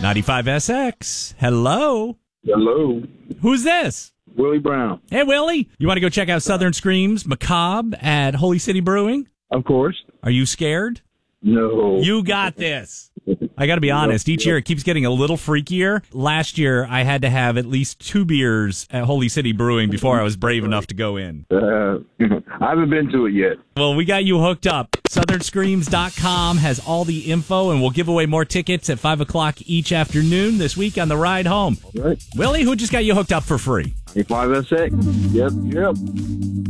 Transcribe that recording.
95SX. Hello. Hello. Who's this? Willie Brown. Hey, Willie. You want to go check out Southern Screams Macabre at Holy City Brewing? Of course. Are you scared? No. You got this. I got to be honest. Each year it keeps getting a little freakier. Last year I had to have at least 2 beers at Holy City Brewing before I was brave enough to go in. I haven't been to it yet. Well, we got you hooked up. SouthernScreams.com has all the info, and we'll give away more tickets at 5 o'clock each afternoon this week on the ride home. All right. Willie, who just got you hooked up for free? 5SX. Yep.